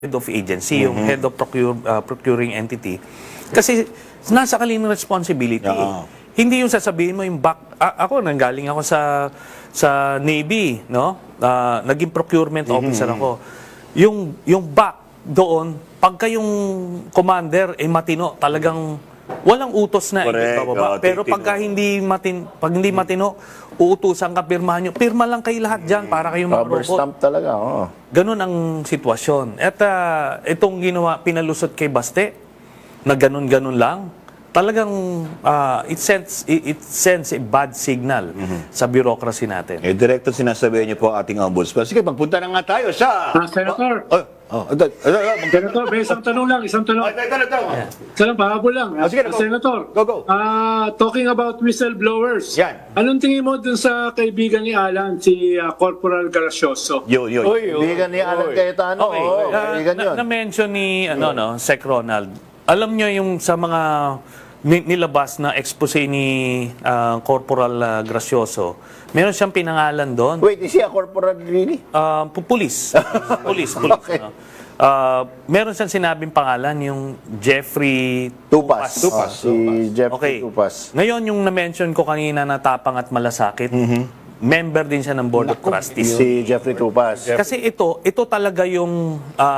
head of agency, yung head of procuring entity. Kasi nasa kanilang responsibility. Hindi yung sasabihin mo yung back. Ako, nanggaling ako sa Navy, no? Naging procurement officer ako. Yung back doon, pagka yung commander ay matino, talagang walang utos na ibababa. Pero pagka hindi matino, uutusan ka, pirmahan nyo. Pirma lang kayo lahat dyan para kayong mga Rubber stamp talaga. Ganun ang sitwasyon. At itong ginawa, pinalusot kay Baste, na ganun-ganun lang, talagang it sends a bad signal sa bureaucracy natin. Direkto sinasabihan niyo po ating ombudsman. Sige, magpunta na nga tayo sa... Senator. Senator, may isang tanong lang. Isang tanong. Salang pahabol lang. Sige, go. Senator. Go. Talking about whistleblowers. Yan. Anong tingin mo dun sa kaibigan ni Alan, si Corporal Gracioso? Yun. Kaibigan ni Alan Cayetano. Kaibigan yun. Na-mention ni Sec Ronald, alam nyo yung sa mga nilabas na expose ni Corporal Gracioso, meron siyang pinangalan doon. Wait, is he a corporal really? Police. Okay. Meron siyang sinabing pangalan, yung Jeffrey Tupas. Si Jeffrey Okay. Tupas. Ngayon, yung na-mention ko kanina na tapang at malasakit, member din siya ng Board of Trustees. Si Jeffrey Tupas. Kasi ito talaga yung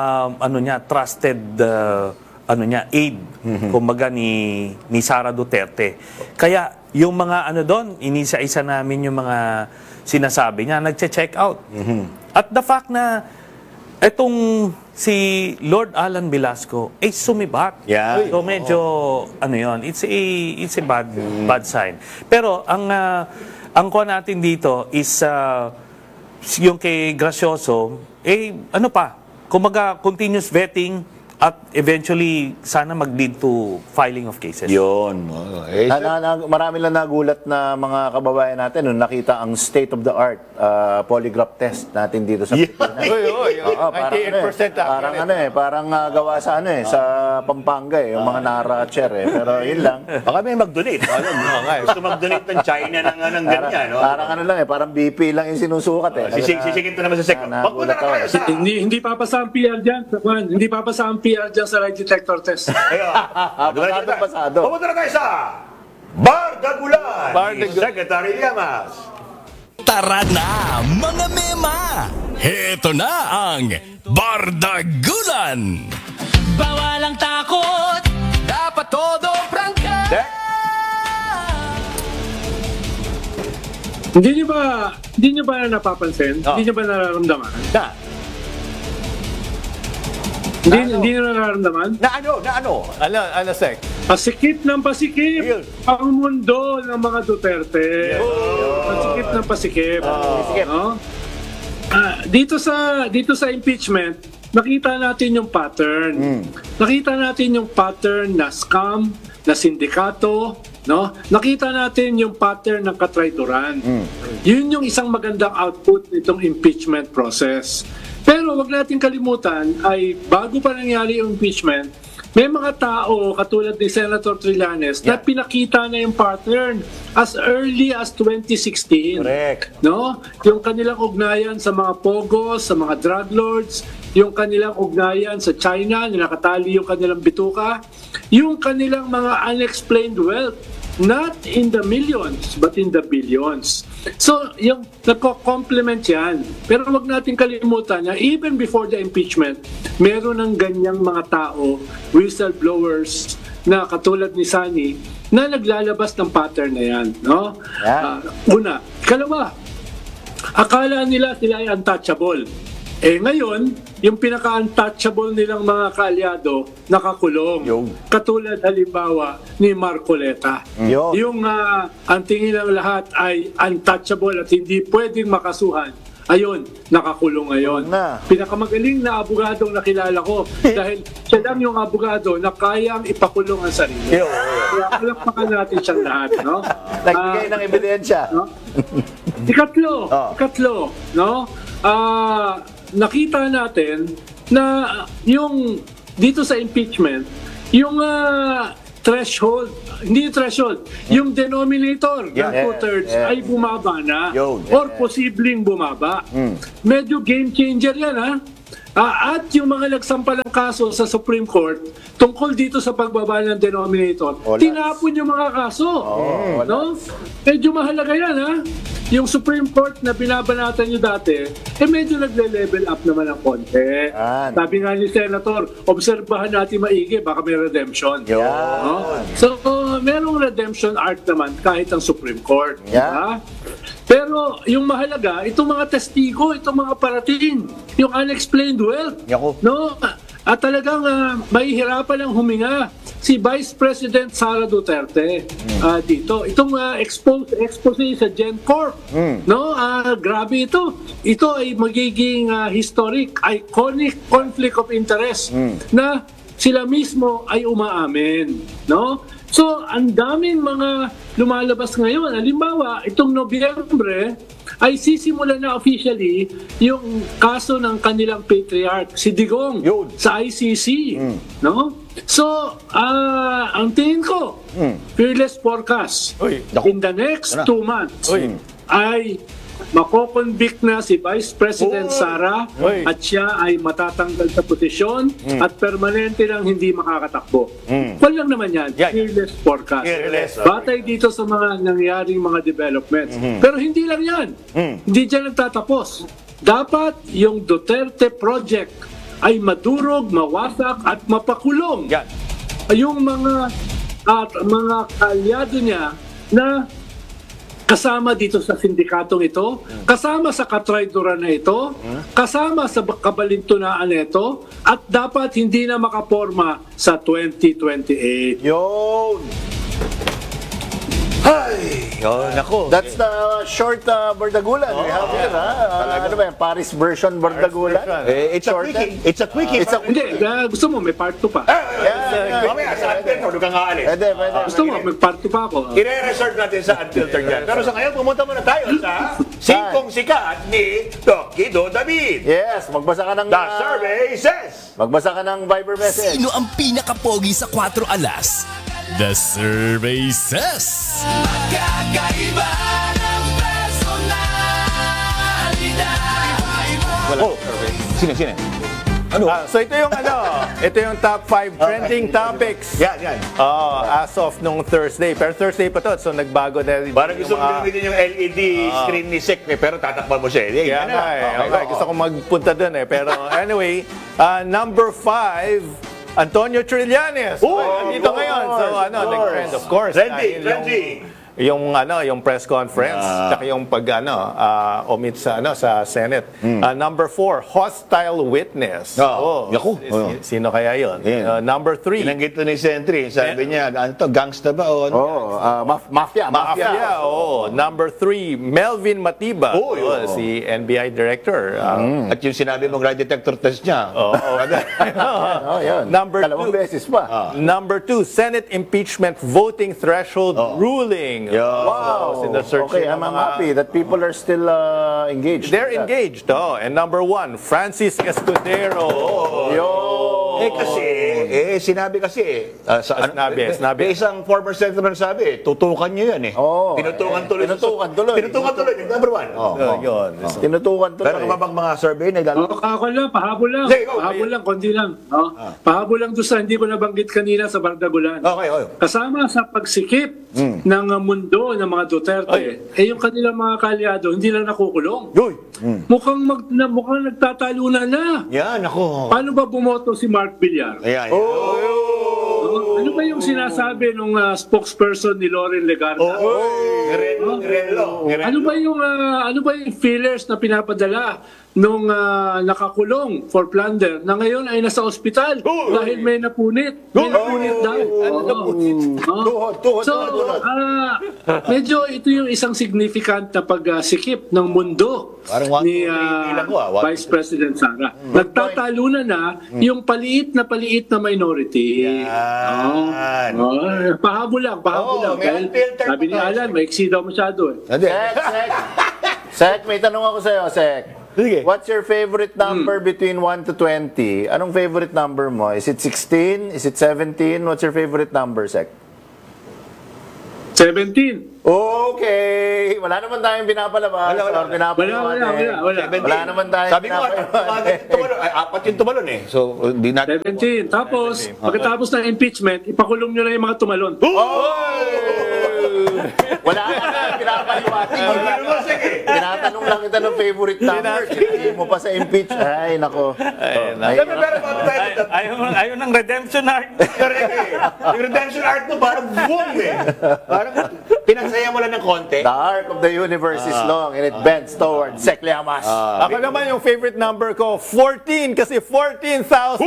trusted aid kumbaga ni Sara Duterte. Kaya yung mga doon, inisa-isa namin yung mga sinasabi niya, nagche-check out. At the fact na itong si Lord Alan Velasco ay sumibat. Yeah. So medyo it's a bad sign. Pero ang kuha natin dito is yung kay Gracioso kumaga continuous vetting at eventually sana mag-lead to filing of cases. Yun. Marami lang nagulat na mga kababayan natin nung nakita ang state-of-the-art polygraph test natin dito sa Pilipinas. 98% parang gawa sa sa Pampanga yung mga nara-chair Pero yun lang. Baka may mag-donate. Gusto mag-donate ng China ng ganyan. Parang BP lang yung sinusukat Sisigin to naman sa second. Magpunta na kayo sa... Hindi papasa ang PR dyan. Hindi papasa ang PR dyan sa lie detector test. Pasado. Pumunta na tayo sa Bardagulan ni Secretary Llamas. Tara na, mga mema! Heto na ang Bardagulan! Bawal ang takot, dapat todo prangka! Hindi niyo ba napapansin? Hindi niyo ba nararamdaman? Hindi niyo nararamdaman? Na ano? Ano, Sec? Pasikip ng pasikip ang mundo ng mga Duterte. Pasikip ng pasikip. No? Dito sa impeachment, nakita natin yung pattern. Nakita natin yung pattern na scam, na sindikato, no? Nakita natin yung pattern ng katraituran. Yun yung isang magandang output nitong impeachment process. Pero wag natin kalimutan ay bago pa nangyari yung impeachment, may mga tao katulad ni Senator Trillanes na pinakita na yung pattern as early as 2016. Correct. No? Yung kanilang ugnayan sa mga pogos, sa mga drug lords, yung kanilang ugnayan sa China, nakatali yung kanilang bituka, yung kanilang mga unexplained wealth, not in the millions, but in the billions. So, yung nagko-complement yan. Pero wag natin kalimutan na even before the impeachment, meron ng ganyang mga tao, whistleblowers, na katulad ni Sunny, na naglalabas ng pattern na yan. No? Una. Kalawa, akala nila sila ay untouchable. Ngayon, yung pinaka-untouchable nilang mga kaalyado, nakakulong. Katulad halimbawa ni Marcoleta. Yung ang tingin ng lahat ay untouchable at hindi pwedeng makasuhan. Ayun, nakakulong ngayon. Pinakamagaling na abogadong nakilala ko dahil siya lang yung abogado na kayang ipakulong ang sarili. Kaya palakpakan natin siyang lahat. No? Nagbigay ng ebidensya. No? Ikatlo, no? Nakita natin na yung dito sa impeachment, yung threshold, hindi yung threshold, yung denominator ng two-thirds ay bumaba na or posibleng bumaba. Medyo game changer yan At yung mga nagsampa ng kaso sa Supreme Court tungkol dito sa pagbaba ng denominator, Wala. tinapon yung mga kaso. No? Medyo mahalaga yan, ha? Yung Supreme Court na binabanatan nyo dati, medyo nagle-level up naman ng konti. Yan. Sabi nga ni Senator, obserbahan natin maigi, baka may redemption. Yan. No? So, merong redemption arc naman kahit ang Supreme Court. Yeah. Diba? Pero yung mahalaga, itong mga testigo, itong mga parating, yung unexplained wealth. Yaku. No? At talagang mahihirapan ang huminga si Vice President Sara Duterte dito. Itong expose sa GenCorp. No? Grabe ito. Ito ay magiging historic, iconic conflict of interest na sila mismo ay umaamin. No? So, ang daming mga lumalabas ngayon. Halimbawa, itong Nobyembre ay sisimula na officially yung kaso ng kanilang patriarch, si Digong, Yun. sa ICC. No? So, ang tingin ko, fearless forecast, Uy, in the next 2 months, Uy. ay makoconvict na si Vice President Sara Uy. at siya ay matatanggal sa posisyon at permanente lang hindi makakatakbo. Walang naman yan. Yan. Fearless forecast. Fearless, okay. Batay dito sa mga nangyaring mga developments. Pero hindi lang yan. Hindi dyan nagtatapos. Dapat yung Duterte Project ay madurog, mawasak at mapakulong. Yan. Yung mga kalyado niya na kasama dito sa sindikatong ito, kasama sa katrayduran na ito, kasama sa kabalintunaan na ito, at dapat hindi na makaporma sa 2028. Yun. Nako. That's the short Bardagulan. We have here, ha? Ano ba yan? Paris version Bardagulan? It's a quickie. It's a quickie. Hindi, gusto mo, may part 2 pa. Mamaya, sa unfiltered, huwag kang aalis. Pwede, pwede. Gusto mo, may part 2 pa ako. I-reserve natin sa unfiltered yan. Pero sa ngayon, pumunta muna tayo sa Singkong Sikat ni Tokido David. Yes, magbasa ka ng... The survey says... Magbasa ka ng Viber message. Sino ang pinakapogi sa 4 alas? The survey says Magkakaiba ng personalidad. Oh, sino? Ano? So ito yung ito yung top 5 trending topics. Yan. As of nung Thursday. Pero Thursday pa to, so nagbago na rin. Parang gusto yung mo gamitin yung LED screen ni Sek, pero tatakpan mo siya. Kaya nga okay. Gusto ko magpunta dun Pero anyway, number 5, Antonio Trillanes. Andito ngayon. So nag-trend of course. Trendy. Yung press conference, tsaka yung pag omit sa Senate. Number 4, hostile witness. Yaku. Sino kaya 'yon? Yeah. Number 3, Tinanggit to ni Sentry. Sabi niya, ano to, gangsta ba o ano? Mafia. Mafia. Number 3, Melvin Matiba. Si NBI director. At yung sinabi mong lie detector test niya. Yun. Number Dalawang 2. beses pa. Number 2, Senate impeachment voting threshold ruling. Wow. So, Okay, I'm happy that people are still engaged. They're engaged. And number 1, Francis Escudero. Sinabi kasi, Sinabi. isang former senator sabi, tutukan niyo yan eh. Tinutukan tuloy. Tinutukan tuloy. Number 1. Yun. Tinutukan tuloy. Pero mabang mga survey na Ako lang, pahabol lang. Sige, go. Pahabol lang, konti lang. Pahabol lang doon sa hindi ko nabanggit kanina sa Bardagulan. Okay. Kasama sa pagsikip ng mundo ng mga Duterte, yung kanilang mga kalyado, hindi lang nakukulong. Mukhang nagtatalunan na. Yan, ako. Paano ba bumoto si Mark Villar? Ayan. Ano ba yung sinasabi ng spokesperson ni Loren Legarda? Ano ba yung feelers na pinapadala nung nakakulong for plunder na ngayon ay nasa ospital dahil may napunit. May napunit daw. Tuhod. So, medyo ito yung isang significant na pagsikip ng mundo ni Vice President Sara. Nagtatalunan na yung paliit na minority. Pahabol lang. Sabi ni Alan, maiksi daw masyado. Sek, may tanong ako sa'yo, Sek. Sige. What's your favorite number between 1 to 20? Anong favorite number mo? Is it 16? Is it 17? What's your favorite number, Sek? 17. Okay. Wala naman tayong pinapalabas. Wala. Wala naman tayong Sabi ko, tumalon. Ay, 4 yung tumalon eh. So, hindi natin. 17. Tapos, pagkatapos ng impeachment, ipakulong nyo na yung mga tumalon. Wala na pinapaliwanag. Tinatanong lang kita ng favorite number. Hindi mo pa sa impeach. Ay, nako. Ayaw ng redemption arc. Correct eh. Yung redemption art mo parang boom eh. Parang pinagsaya mo lang ng konti. The arc of the universe is long and it bends toward Sekliamas. Ako naman yung favorite number ko, 14, kasi 14,000.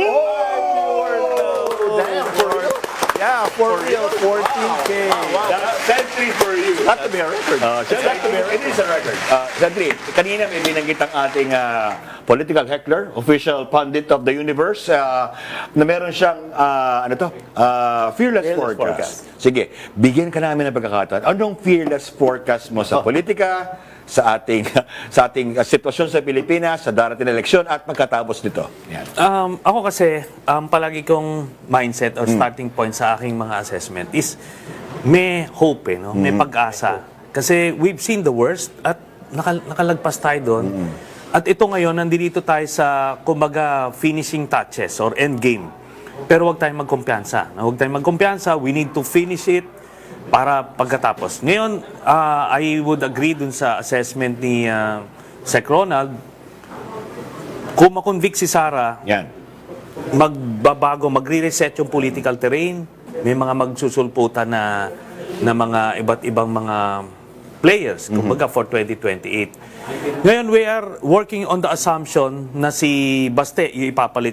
Damn, for real. Yeah, for real, 14K. Century for you. Got to be a record. It is a record. Sandri, kanina may binanggit ang ating political heckler, official pundit of the universe, na meron siyang, fearless forecast. Sige, bigyan ka namin ng pagkakataon. Anong fearless forecast mo sa politika, sa ating sitwasyon sa Pilipinas, sa darating na eleksyon at pagkatapos nito? Yan. Ako kasi, palagi kong mindset or starting point sa aking mga assessment is may hope, no? May pag-asa. Kasi we've seen the worst at nakalagpas tayo doon. At ito ngayon, nandito tayo sa, kumbaga, finishing touches or end game. Pero huwag tayong magkumpiyansa. Huwag tayong magkumpiyansa. We need to finish it para pagkatapos. Ngayon, I would agree dun sa assessment ni Sec Ronald. Kung makonvict si Sara, Yan. magbabago, magre-reset yung political terrain, may mga magsusulputan na mga iba't ibang mga players, kumbaga for 2028. Ngayon, we are working on the assumption na si Baste yung ipapalit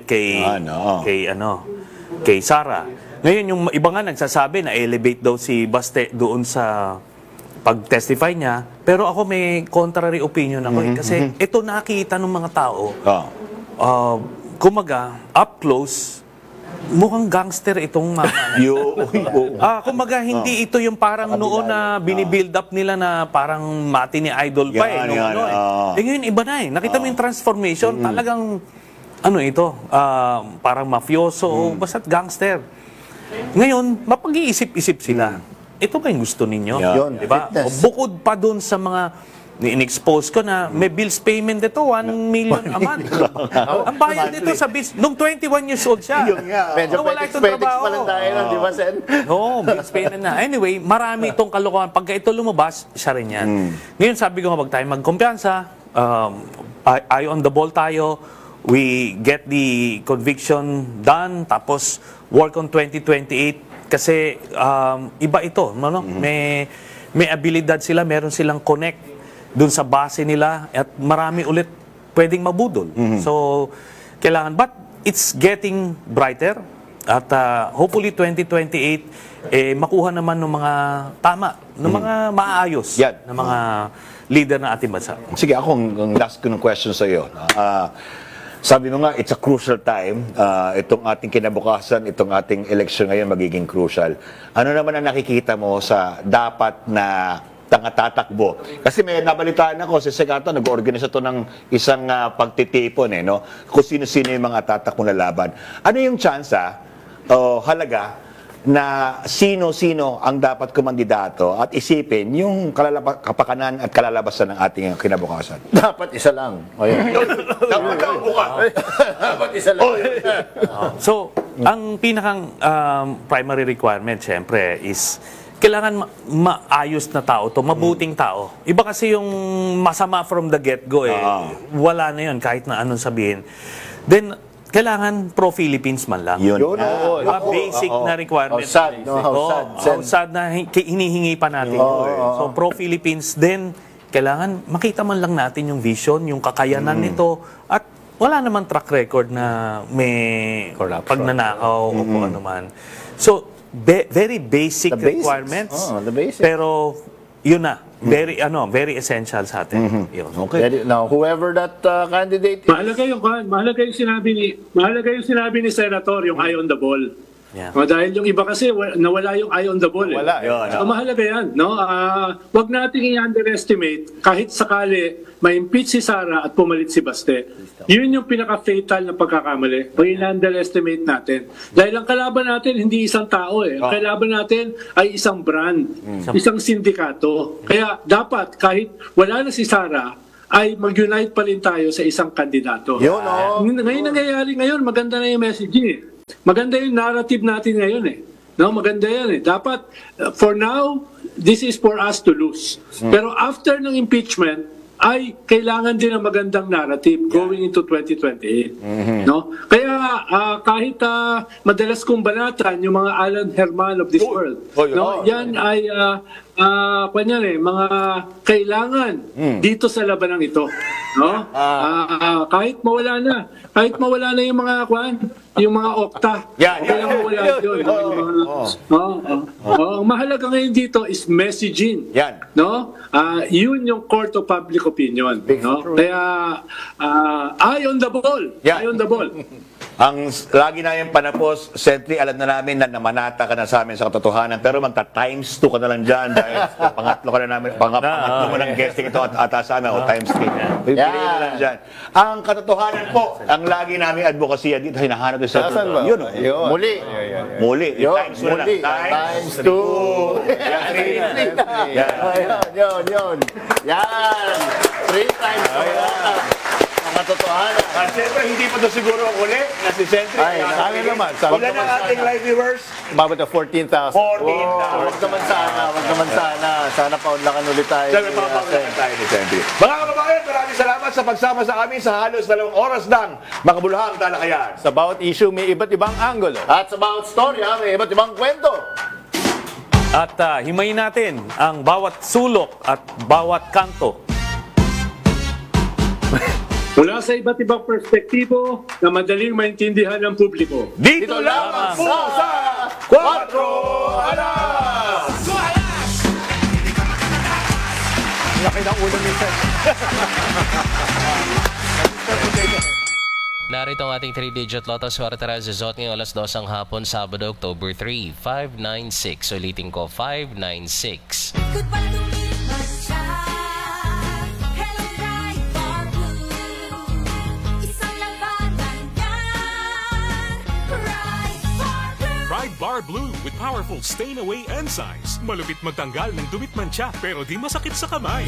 kay Sara. Ngayon, yung iba nga nagsasabi na elevate daw si Baste doon sa pag-testify niya. Pero ako may contrary opinion ako kasi ito nakita ng mga tao. Kumaga, up close, mukhang gangster itong mga. Kumaga, hindi ito yung parang noon na binibuild up nila na parang mati ni idol pa ngayon, iba na eh. Nakita mo yung transformation, talagang parang mafioso, basta't gangster. Ngayon, mapag-iisip-isip sila. Ito ba yung gusto ninyo? Yun, diba? fitness. Bukod pa dun sa mga in-expose ko na may bills payment dito, 1 million a month. Ang bayad dito sa bills, nung 21 years old siya. Medyo Nawala itong pedex trabaho. pa lang tayo, di ba, Sen? Oo, bills payment na. Anyway, marami itong kalokohan. Pagka ito lumabas, siya rin yan. Ngayon, sabi ko, wag tayong magkumpiyansa. Eye on the ball tayo. We get the conviction done, tapos work on 2028 kasi iba ito, may abilidad sila, meron silang connect dun sa base nila at marami ulit pwedeng mabudol. So kailangan, but it's getting brighter at hopefully 2028 makuha naman ng mga tama, ng mga maayos na mga leader ng ating bansa. Sige, ako ang last ko ng question sa iyo. Sabi mo nga, it's a crucial time. Itong ating kinabukasan, itong ating election ngayon magiging crucial. Ano naman ang nakikita mo sa dapat na tatakbo? Kasi may nabalitaan ako, si Segato nag-organisa to ng isang pagtitipon, no? Kung sino-sino yung mga tatakbong lalaban. Ano yung tsansa o halaga na sino-sino ang dapat kumandidato at isipin yung kapakanan at kalalabasan ng ating kinabukasan? Dapat isa lang. Dapat lang buka. Dapat isa lang. So, ang pinakang primary requirement, syempre, is kailangan maayos na tao to, mabuting tao. Iba kasi yung masama from the get-go wala na yun kahit na anong sabihin. Then, kailangan pro-Philippines man lang. Yun. Basic na requirement. How sad na hinihingi pa natin. So, pro-Philippines, then, kailangan makita man lang natin yung vision, yung kakayanan nito, at wala naman track record na may pagnanakaw o kung ano man. So, very basic requirements. The basics. Pero, yun na. Very essential sa atin. Yun. Okay. Now, whoever that candidate is, Mahalaga yung sinabi ni Senator, yung eye on the ball. Yeah. Dahil yung iba kasi nawala yung eye on the ball. Wala. Yun, So, mahalaga yan. No? Wag nating i-underestimate kahit sakali ma-impeach si Sara at pumalit si Baste. Yun yung pinaka-fatal na pagkakamali. Pag i-underestimate natin. Dahil ang kalaban natin hindi isang tao eh. Ang kalaban natin ay isang brand, isang sindikato. Kaya dapat kahit wala na si Sara, ay mag-unite pa rin tayo sa isang kandidato. Yun, oh. Ngayon nangyayari ngayon, maganda na yung messaging eh. Maganda yung narrative natin ngayon eh. No, maganda yan eh. Dapat, for now, this is for us to lose. Pero after ng impeachment, ay kailangan din ng magandang narrative going into 2028. No? Kaya kahit madalas kong banatan yung mga Alan Herman of this world, no? Yan ay mga kailangan dito sa labanang ito. No? Kahit mawala na yung mga yung mga okta. Kailangan mawala yun. Ang mahalaga ngayon dito is messaging. Yan. No? Yun yung court of public opinion. No? Kaya eye on the ball. Yan. Eye on the ball. Ang lagi na yung panapos, Sentry, alam na namin na namanata ka na sa amin sa katotohanan, pero magta-times 2 ka na lang dyan dahil pangatlo ka na namin, pangatlo mo ng guesting ito at ata sa amin, o times 3. Pipili ka na lang dyan. Ang katotohanan po, ang lagi namin advokasya dito, hinahanap ko sa Saan ba? Yun, Yun. Muli. muli. Yun, Times mo na muli. lang. Times 2. Yun. Yan. 3 times. Ang katotohanan. At siyempre, hindi pa ito siguro ang uli na si Sentry. Ay, sabi naman, sabi Wala naman ng ating live viewers, Umabot na 14,000. 14,000. Wag naman sana. Sana paunlakan ulit tayo. Sabi, papapaglakan tayo ni Sentry. Mga kababayan, maraming salamat sa pagsama sa amin sa halos 2 oras ng makabuluhang talakayan. Sa bawat issue, may iba't ibang angulo. At sa bawat storya, may iba't ibang kwento. At himayin natin ang bawat sulok at bawat kanto. Mula sa iba't ibang perspektibo na madaling maintindihan ng publiko. Dito lamang po sa 4 Alas! Laki ng ulo ni Seth. Narito ang ating 3-digit Lotto Swerte Result ngayong alas 2 ang hapon, Sabado, October 3, 596. Ulitin ko, 596. Goodbye to me, my child. Hello, bright bar blue. Isang labanan yan. Bright bar blue. Pride Bar Blue with powerful stain-away enzymes. Malupit magtanggal ng dumit mancha pero di masakit sa kamay.